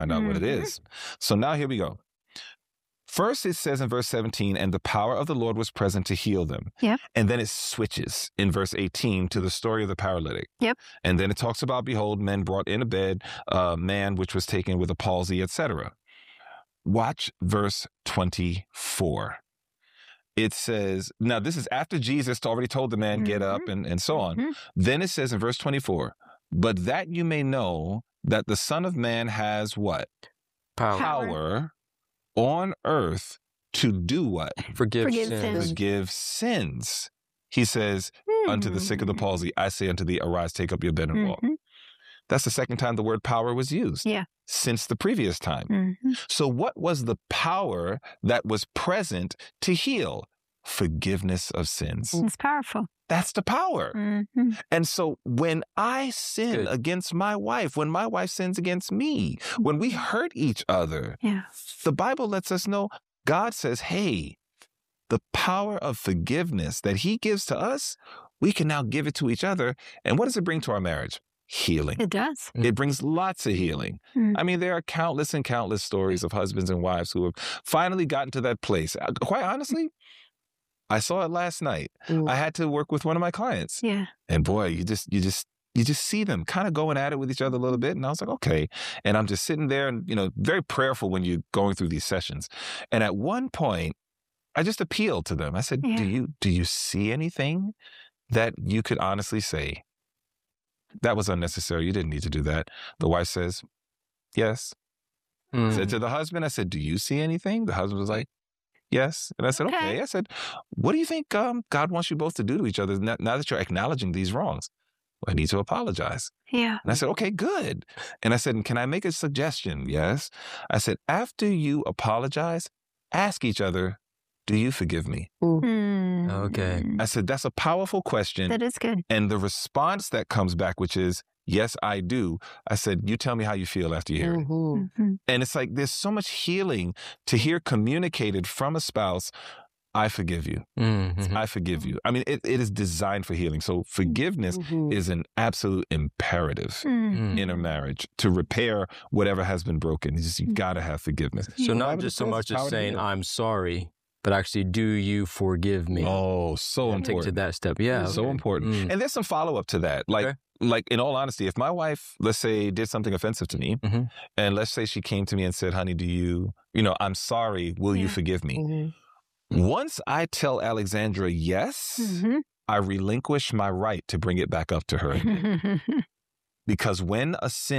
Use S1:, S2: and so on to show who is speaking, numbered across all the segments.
S1: Find out what it is. So now here we go. First, it says in verse 17, and the power of the Lord was present to heal them.
S2: Yep.
S1: And then it switches in verse 18 to the story of the paralytic.
S2: Yep.
S1: And then it talks about, behold, men brought in a bed, man which was taken with a palsy, etc. Watch verse 24. It says, now this is after Jesus already told the man, get up and so on. Then it says in verse 24, but that you may know that the Son of Man has what? Power on earth to do what?
S3: Forgive sins.
S1: Forgive sins. He says, unto the sick of the palsy, I say unto thee, arise, take up your bed and walk. That's the second time the word power was used.
S2: Yeah.
S1: Since the previous time. So what was the power that was present to heal? Forgiveness of sins.
S2: It's powerful.
S1: That's the power. And so when I sin against my wife, when my wife sins against me, when we hurt each other, the Bible lets us know, God says, hey, the power of forgiveness that he gives to us, we can now give it to each other. And what does it bring to our marriage? Healing.
S2: It does.
S1: It brings lots of healing. I mean, there are countless and countless stories of husbands and wives who have finally gotten to that place. Quite honestly, I saw it last night. I had to work with one of my clients.
S2: Yeah.
S1: And boy, you just see them kind of going at it with each other a little bit. And I was like, okay. And I'm just sitting there and, very prayerful when you're going through these sessions. And at one point, I just appealed to them. I said, do you see anything that you could honestly say that was unnecessary? You didn't need to do that. The wife says, yes. I said to the husband, I said, do you see anything? The husband was like, yes. And I said, okay. I said, what do you think God wants you both to do to each other now that you're acknowledging these wrongs? Well, I need to apologize.
S2: Yeah.
S1: And I said, okay, good. And I said, can I make a suggestion? Yes. I said, after you apologize, ask each other, do you forgive me?
S3: Okay.
S1: I said, that's a powerful question.
S2: That is good.
S1: And the response that comes back, which is, yes, I do. I said, you tell me how you feel after you hear it. And it's like, there's so much healing to hear communicated from a spouse. I forgive you. I forgive you. I mean, it is designed for healing. So forgiveness is an absolute imperative in a marriage to repair whatever has been broken. You got to have forgiveness.
S3: So not just so much as saying, I'm sorry, but actually, do you forgive me?
S1: Oh, so important.
S3: Take to that step. Yeah.
S1: So important. And there's some follow-up to that. Like, in all honesty, if my wife, let's say, did something offensive to me, and let's say she came to me and said, honey, do you, I'm sorry, will you forgive me? Once I tell Alexandra yes, I relinquish my right to bring it back up to her again. Because when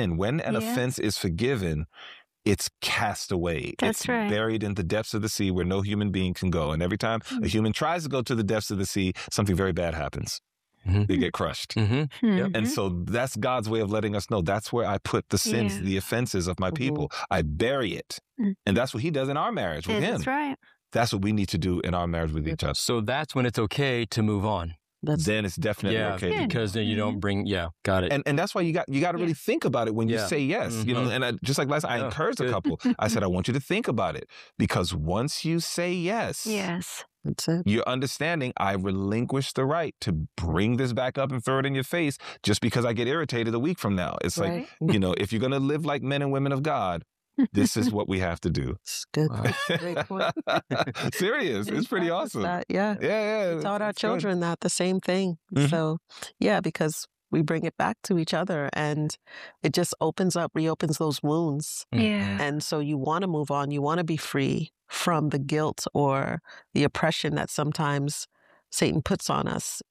S1: an offense is forgiven, it's cast away.
S2: That's right.
S1: Buried in the depths of the sea where no human being can go. And every time a human tries to go to the depths of the sea, something very bad happens. They get crushed. And so that's God's way of letting us know that's where I put the sins, the offenses of my people. I bury it. And that's what he does in our marriage with him.
S2: That's right.
S1: That's what we need to do in our marriage with each other.
S3: So that's when it's okay to move on.
S1: Then it's definitely okay.
S3: Because then you don't bring, got it.
S1: And that's why you got to really think about it when you say yes. And just like last, I encouraged a couple. I said, I want you to think about it. Because once you say yes,
S4: that's it.
S1: You're understanding, I relinquish the right to bring this back up and throw it in your face just because I get irritated a week from now. It's like, if you're going to live like men and women of God, this is what we have to do.
S4: It's good. Great point.
S1: Serious. It's pretty awesome.
S4: Yeah. We taught our children that the same thing. So, because we bring it back to each other and it just reopens those wounds. And so you want to move on. You want to be free from the guilt or the oppression that sometimes Satan puts on us,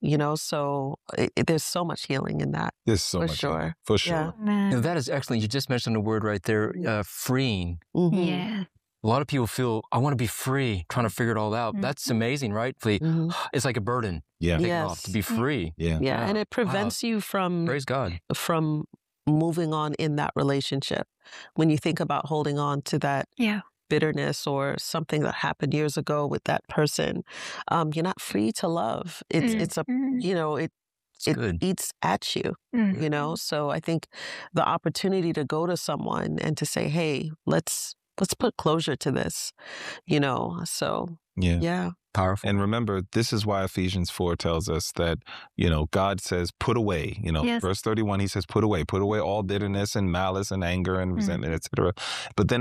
S4: so there's so much healing in that.
S1: There's so much healing, for sure.
S3: Yeah. That is excellent. You just mentioned a word right there, freeing.
S2: Yeah.
S3: A lot of people feel, I want to be free, trying to figure it all out. That's amazing, right? It's like a burden. Off, to be free.
S4: Yeah. And it prevents you from,
S3: praise God,
S4: from moving on in that relationship. When you think about holding on to that bitterness or something that happened years ago with that person, you're not free to love. It's a, it eats at you, So I think the opportunity to go to someone and to say, hey, let's put closure to this, so. Yeah.
S3: Powerful.
S1: And remember, this is why Ephesians 4 tells us that, God says, put away, verse 31, he says, put away all bitterness and malice and anger and resentment, etc. But then